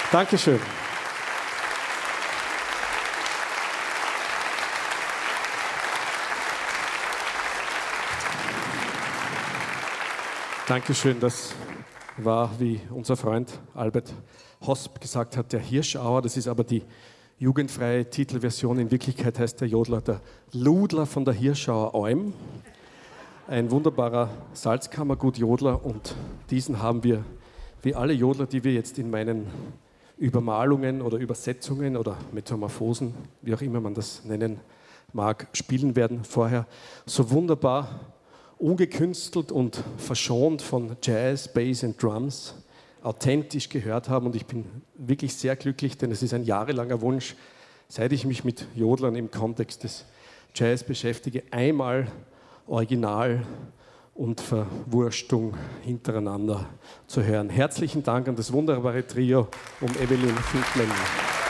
Dankeschön. Dankeschön, das war, wie unser Freund Albert Hosp gesagt hat, der Hirschauer. Das ist aber die jugendfreie Titelversion. In Wirklichkeit heißt der Jodler der Ludler von der Hirschauer Alm. Ein wunderbarer Salzkammergut-Jodler und diesen haben wir, wie alle Jodler, die wir jetzt in meinen Übermalungen oder Übersetzungen oder Metamorphosen, wie auch immer man das nennen mag, spielen werden, vorher so wunderbar ungekünstelt und verschont von Jazz, Bass und Drums authentisch gehört haben. Und ich bin wirklich sehr glücklich, denn es ist ein jahrelanger Wunsch, seit ich mich mit Jodlern im Kontext des Jazz beschäftige, einmal Original und Verwurstung hintereinander zu hören. Herzlichen Dank an das wunderbare Trio um Evelyn Finkmann.